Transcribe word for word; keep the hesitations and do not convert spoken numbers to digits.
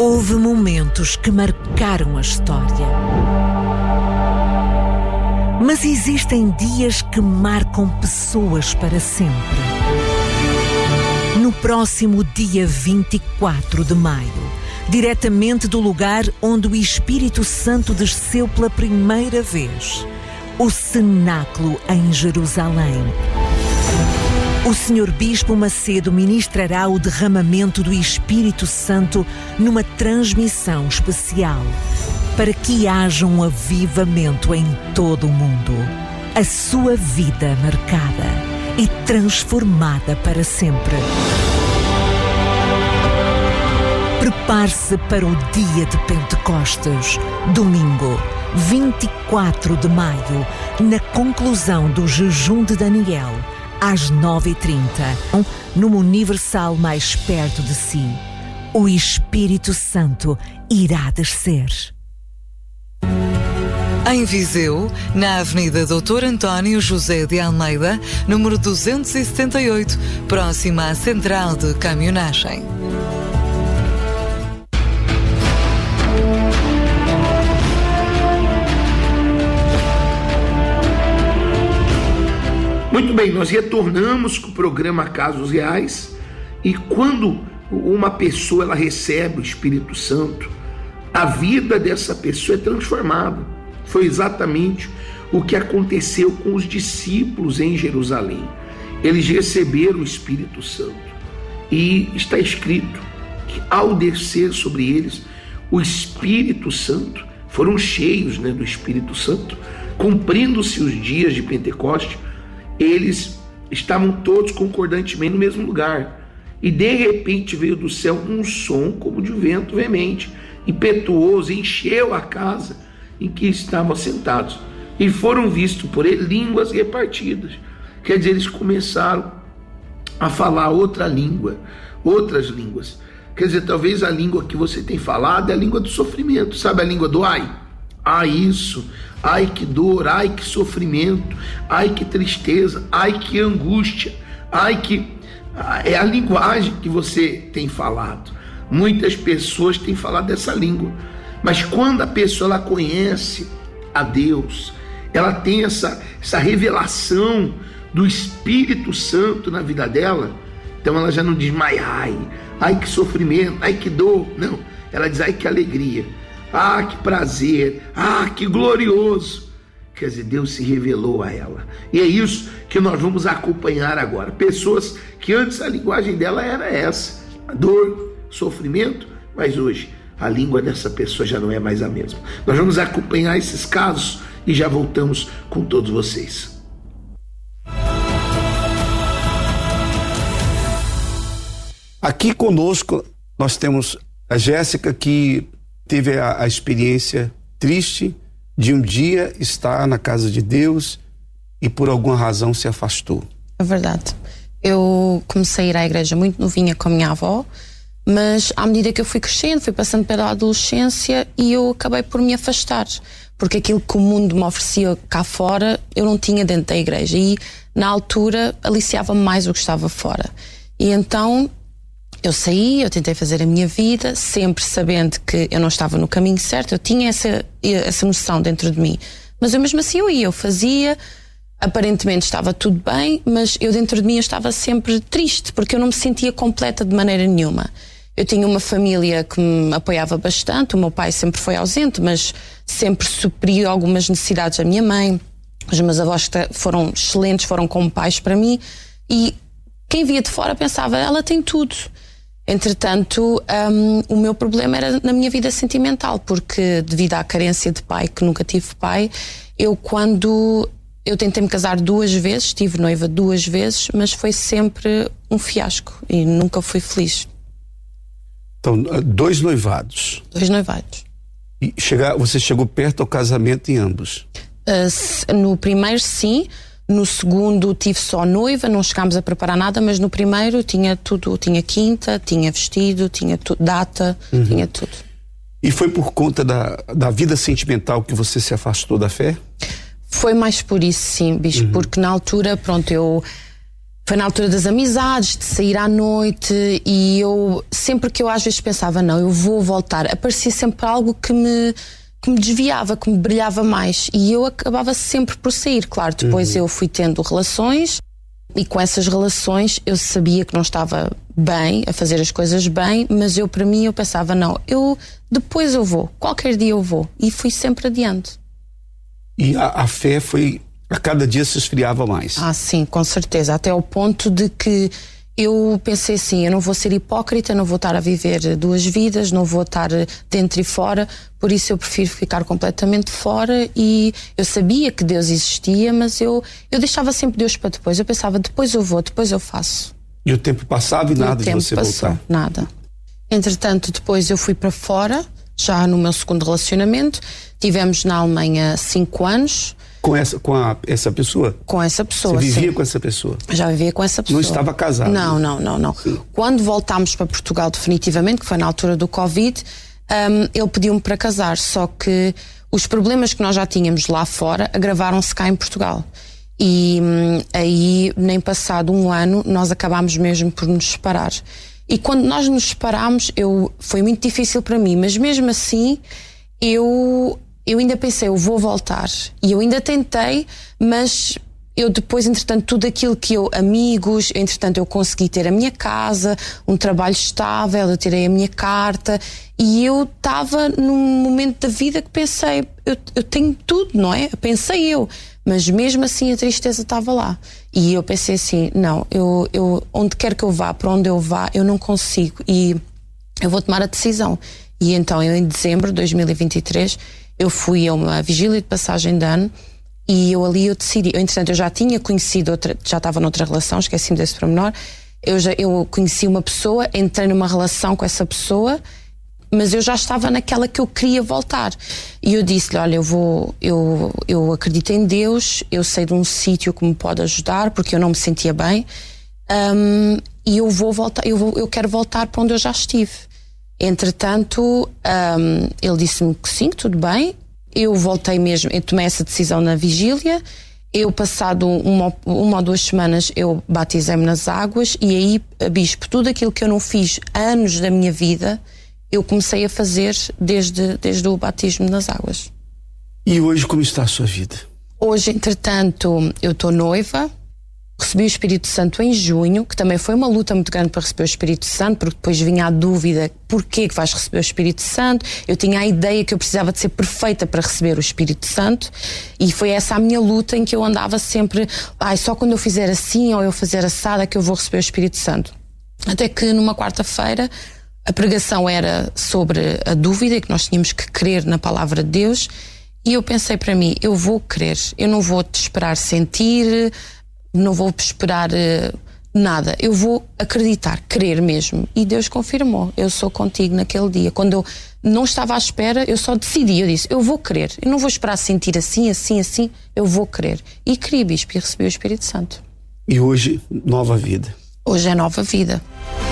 Houve momentos que marcaram a história. Mas existem dias que marcam pessoas para sempre. No próximo dia vinte e quatro de maio, diretamente do lugar onde o Espírito Santo desceu pela primeira vez, o cenáculo em Jerusalém, o senhor Bispo Macedo ministrará o derramamento do Espírito Santo numa transmissão especial, para que haja um avivamento em todo o mundo. A sua vida marcada e transformada para sempre. Prepare-se para o dia de Pentecostes, domingo, vinte e quatro de maio, na conclusão do jejum de Daniel, às nove e trinta, numa Universal mais perto de si. O Espírito Santo irá descer. Em Viseu, na Avenida doutor António José de Almeida, número duzentos e setenta e oito, próxima à Central de Caminhonagem. Muito bem, nós retornamos com o programa Casos Reais, e quando uma pessoa ela recebe o Espírito Santo, a vida dessa pessoa é transformada. Foi exatamente o que aconteceu com os discípulos em Jerusalém. Eles receberam o Espírito Santo e está escrito que ao descer sobre eles o Espírito Santo, foram cheios, né, do Espírito Santo, cumprindo-se os dias de Pentecoste, eles estavam todos concordantemente no mesmo lugar, e de repente veio do céu um som como de vento veemente, impetuoso, encheu a casa em que estavam sentados, e foram vistos por ele línguas repartidas. Quer dizer, eles começaram a falar outra língua, outras línguas. Quer dizer, talvez a língua que você tem falado é a língua do sofrimento, sabe a língua do ai? Ai isso, ai que dor, ai que sofrimento, ai que tristeza, ai que angústia, ai que... É a linguagem que você tem falado. Muitas pessoas têm falado dessa língua, mas quando a pessoa ela conhece a Deus, ela tem essa, essa revelação do Espírito Santo na vida dela, então ela já não diz mais ai, ai que sofrimento, ai que dor, não, ela diz ai que alegria, ah que prazer, ah que glorioso. Quer dizer, Deus se revelou a ela, e é isso que nós vamos acompanhar agora. Pessoas que antes a linguagem dela era essa, a dor, sofrimento, mas hoje a língua dessa pessoa já não é mais a mesma. Nós vamos acompanhar esses casos e já voltamos com todos vocês. Aqui conosco nós temos a Jéssica, que teve a, a experiência triste de um dia estar na casa de Deus e por alguma razão se afastou. É verdade. Eu comecei a ir à igreja muito novinha com a minha avó, mas à medida que eu fui crescendo, fui passando pela adolescência e eu acabei por me afastar, porque aquilo que o mundo me oferecia cá fora, eu não tinha dentro da igreja, e na altura aliciava-me mais o que estava fora. E então eu saí, eu tentei fazer a minha vida, sempre sabendo que eu não estava no caminho certo, eu tinha essa, essa noção dentro de mim, mas eu mesmo assim eu ia, eu fazia, aparentemente estava tudo bem, mas eu dentro de mim eu estava sempre triste, porque eu não me sentia completa de maneira nenhuma. Eu tinha uma família que me apoiava bastante, o meu pai sempre foi ausente, mas sempre supriu algumas necessidades da minha mãe, os meus avós foram excelentes, foram como pais para mim, e quem via de fora pensava, ela tem tudo. Entretanto, um, o meu problema era na minha vida sentimental, porque devido à carência de pai, que nunca tive pai, eu quando... Eu tentei me casar duas vezes, estive noiva duas vezes, mas foi sempre um fiasco e nunca fui feliz. Então, dois noivados. Dois noivados. E chegar, você chegou perto ao casamento em ambos? Uh, no primeiro, sim. No segundo, tive só noiva, não chegámos a preparar nada, mas no primeiro tinha tudo. Tinha quinta, tinha vestido, tinha tu, data, uhum. tinha tudo. E foi por conta da, da vida sentimental que você se afastou da fé? Foi mais por isso, sim, bicho, uhum. porque na altura, pronto, eu Foi na altura das amizades, de sair à noite, e eu, sempre que eu às vezes pensava, não, eu vou voltar, aparecia sempre algo que me, que me desviava, que me brilhava mais, e eu acabava sempre por sair. Claro, depois uhum. eu fui tendo relações, e com essas relações eu sabia que não estava bem, a fazer as coisas bem, mas eu, para mim, eu pensava, não, eu depois eu vou, qualquer dia eu vou, e fui sempre adiante. E a, a fé foi... A cada dia se esfriava mais. Ah, sim, com certeza. Até ao ponto de que eu pensei assim, eu não vou ser hipócrita, não vou estar a viver duas vidas, não vou estar dentro e fora, por isso eu prefiro ficar completamente fora. E eu sabia que Deus existia, mas eu, eu deixava sempre Deus para depois. Eu pensava, depois eu vou, depois eu faço. E o tempo passava e nada de você passou, voltar? Nada. Entretanto, depois eu fui para fora, já no meu segundo relacionamento. Tivemos na Alemanha cinco anos. Com essa, com a, essa pessoa? Com essa pessoa, Você vivia sim. com essa pessoa? Já vivia com essa pessoa. Não estava casado? Não, não, não, não. Sim. Quando voltámos para Portugal definitivamente, que foi na altura do Covid, um, ele pediu-me para casar, só que os problemas que nós já tínhamos lá fora agravaram-se cá em Portugal. E hum, aí, nem passado um ano, nós acabámos mesmo por nos separar. E quando nós nos separámos, eu, foi muito difícil para mim, mas mesmo assim, eu... eu ainda pensei, eu vou voltar. E eu ainda tentei, mas eu depois, entretanto, tudo aquilo que eu, amigos, entretanto eu consegui ter a minha casa, um trabalho estável, eu tirei a minha carta, e eu estava num momento da vida que pensei, eu, eu tenho tudo, não é? Pensei eu, mas mesmo assim a tristeza estava lá. E eu pensei assim, não, eu, eu, onde quer que eu vá, para onde eu vá, eu não consigo, e eu vou tomar a decisão. E então eu, em dezembro de dois mil e vinte e três, eu fui a uma vigília de passagem de ano, e eu ali eu decidi, eu, entretanto eu já tinha conhecido outra, já estava noutra relação, esqueci-me desse pormenor, eu, já, eu conheci uma pessoa, entrei numa relação com essa pessoa, mas eu já estava naquela que eu queria voltar, e eu disse-lhe, olha, eu vou, eu, eu acredito em Deus, eu sei de um sítio que me pode ajudar, porque eu não me sentia bem, um, e eu vou voltar, eu, vou, eu quero voltar para onde eu já estive. Entretanto, um, ele disse-me que sim, que tudo bem. Eu voltei mesmo, eu tomei essa decisão na vigília. Eu, passado uma, uma ou duas semanas, eu batizei-me nas águas, e aí, bispo, tudo aquilo que eu não fiz anos da minha vida, eu comecei a fazer desde, desde o batismo nas águas. E hoje como está a sua vida? Hoje, entretanto, eu estou noiva. Recebi o Espírito Santo em junho, que também foi uma luta muito grande para receber o Espírito Santo, porque depois vinha a dúvida, porquê que vais receber o Espírito Santo? Eu tinha a ideia que eu precisava de ser perfeita para receber o Espírito Santo, e foi essa a minha luta, em que eu andava sempre, ai, só quando eu fizer assim ou eu fazer assada que eu vou receber o Espírito Santo. Até que numa quarta-feira a pregação era sobre a dúvida, e que nós tínhamos que crer na palavra de Deus, e eu pensei para mim, eu vou crer, eu não vou te esperar sentir, não vou esperar uh, nada, eu vou acreditar, crer mesmo. E Deus confirmou, eu sou contigo naquele dia. Quando eu não estava à espera, eu só decidi, eu disse, eu vou crer, eu não vou esperar sentir assim, assim, assim, eu vou crer. E criei, bispo, e recebi o Espírito Santo. E hoje, nova vida. Hoje é nova vida.